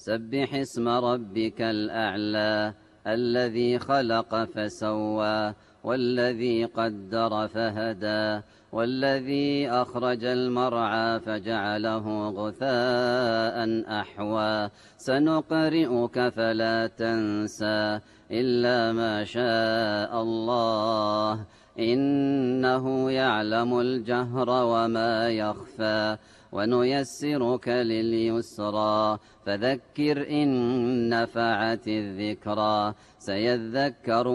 سبح اسم ربك الأعلى الذي خلق فسوى والذي قدر فهدى والذي أخرج المرعى فجعله غثاء أحوى سنقرئك فلا تنسى إلا ما شاء الله إنه يعلم الجهر وما يخفى ونيسرك لليسرى فذكر إن نفعت الذكرى سيذكر